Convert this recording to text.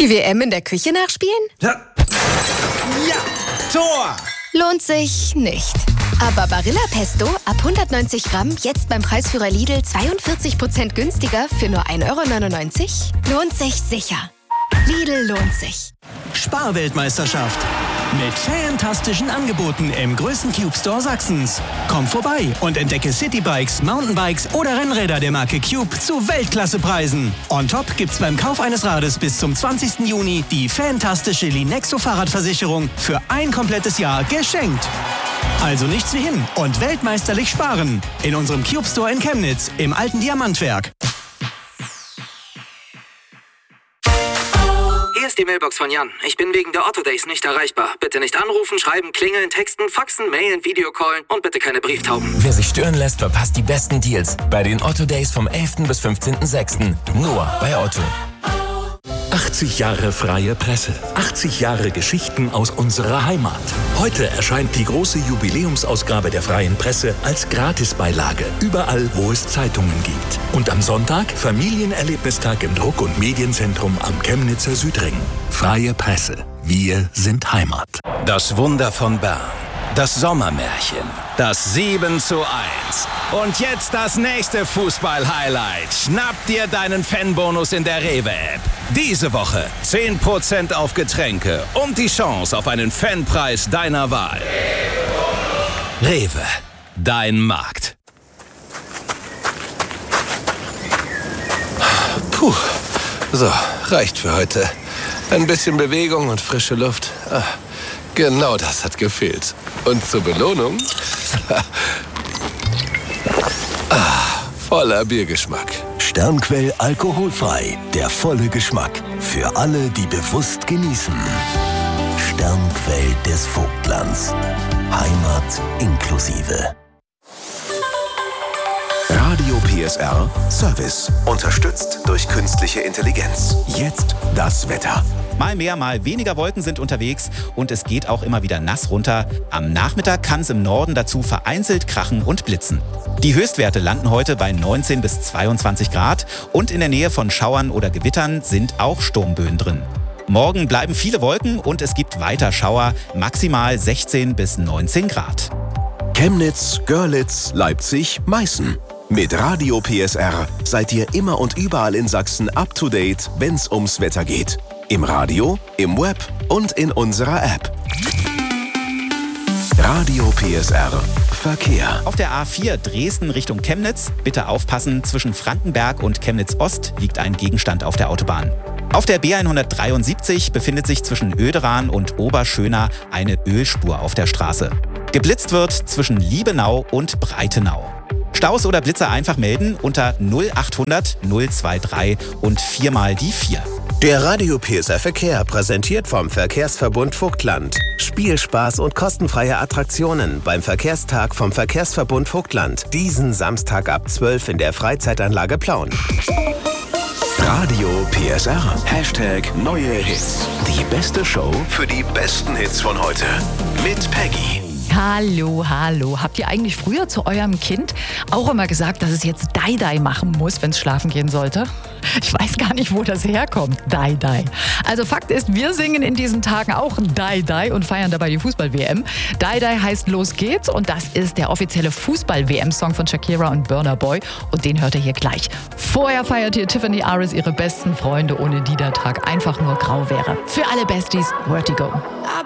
Die WM in der Küche nachspielen? Ja, Tor! Lohnt sich nicht. Aber Barilla Pesto ab 190 Gramm jetzt beim Preisführer Lidl 42% günstiger für nur 1,99 €? Lohnt sich sicher. Lidl lohnt sich. Sparweltmeisterschaft. Mit fantastischen Angeboten im größten Cube Store Sachsens. Komm vorbei und entdecke Citybikes, Mountainbikes oder Rennräder der Marke Cube zu Weltklassepreisen. On top gibt's beim Kauf eines Rades bis zum 20. Juni die fantastische Linexo Fahrradversicherung für ein komplettes Jahr geschenkt. Also nichts wie hin und weltmeisterlich sparen. In unserem Cube Store in Chemnitz im alten Diamantwerk. Hier ist die Mailbox von Jan. Ich bin wegen der Otto Days nicht erreichbar. Bitte nicht anrufen, schreiben, klingeln, texten, faxen, mailen, Videocallen und bitte keine Brieftauben. Wer sich stören lässt, verpasst die besten Deals bei den Otto Days vom 11. bis 15.06. Nur bei Otto. 80 Jahre freie Presse. 80 Jahre Geschichten aus unserer Heimat. Heute erscheint die große Jubiläumsausgabe der Freien Presse als Gratisbeilage. Überall, wo es Zeitungen gibt. Und am Sonntag Familienerlebnistag im Druck- und Medienzentrum am Chemnitzer Südring. Freie Presse. Wir sind Heimat. Das Wunder von Bern. Das Sommermärchen. Das 7:1. Und jetzt das nächste Fußball-Highlight. Schnapp dir deinen Fanbonus in der Rewe-App. Diese Woche 10% auf Getränke und die Chance auf einen Fanpreis deiner Wahl. Rewe, dein Markt. Puh, so, reicht für heute. Ein bisschen Bewegung und frische Luft. Genau das hat gefehlt. Und zur Belohnung? Voller Biergeschmack. Sternquell alkoholfrei. Der volle Geschmack. Für alle, die bewusst genießen. Sternquell des Vogtlands. Heimat inklusive. Radio PSR Service. Unterstützt durch künstliche Intelligenz. Jetzt das Wetter. Mal mehr, mal weniger Wolken sind unterwegs und es geht auch immer wieder nass runter. Am Nachmittag kann es im Norden dazu vereinzelt krachen und blitzen. Die Höchstwerte landen heute bei 19 bis 22 Grad und in der Nähe von Schauern oder Gewittern sind auch Sturmböen drin. Morgen bleiben viele Wolken und es gibt weiter Schauer, maximal 16 bis 19 Grad. Chemnitz, Görlitz, Leipzig, Meißen. Mit Radio PSR seid ihr immer und überall in Sachsen up to date, wenn's ums Wetter geht. Im Radio, im Web und in unserer App. Radio PSR Verkehr. Auf der A4 Dresden Richtung Chemnitz, bitte aufpassen, zwischen Frankenberg und Chemnitz Ost liegt ein Gegenstand auf der Autobahn. Auf der B173 befindet sich zwischen Oederan und Oberschöna eine Ölspur auf der Straße. Geblitzt wird zwischen Liebenau und Breitenau. Staus oder Blitzer einfach melden unter 0800 023 und 4 mal die 4. Der Radio PSR Verkehr präsentiert vom Verkehrsverbund Vogtland. Spielspaß und kostenfreie Attraktionen beim Verkehrstag vom Verkehrsverbund Vogtland. Diesen Samstag ab 12 in der Freizeitanlage Plauen. Radio PSR. Hashtag neue Hits. Die beste Show für die besten Hits von heute. Mit Peggy. Hallo, hallo. Habt ihr eigentlich früher zu eurem Kind auch immer gesagt, dass es jetzt Dai-Dai machen muss, wenn es schlafen gehen sollte? Ich weiß gar nicht, wo das herkommt, Dai-Dai. Also Fakt ist, wir singen in diesen Tagen auch Dai-Dai und feiern dabei die Fußball-WM. Dai-Dai heißt Los geht's und das ist der offizielle Fußball-WM-Song von Shakira und Burna Boy und den hört ihr hier gleich. Vorher feiert hier Tiffany Aris ihre besten Freunde, ohne die der Tag einfach nur grau wäre. Für alle Besties, Vertigo.